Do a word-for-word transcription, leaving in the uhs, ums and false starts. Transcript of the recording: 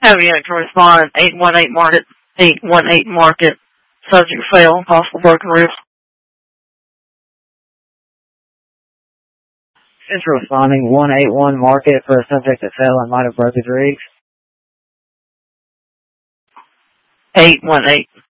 Have unit to respond, eight one eight market, eight one eight market, subject fail, possible broken roof. Central responding, one eight one market for a subject that fell and might have broken his rigs. eight one eight.